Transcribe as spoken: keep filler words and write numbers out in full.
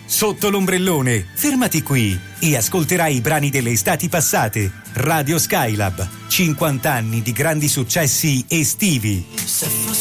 Sotto l'ombrellone, fermati qui e ascolterai i brani delle estati passate. Radio Skylab, cinquanta anni di grandi successi estivi.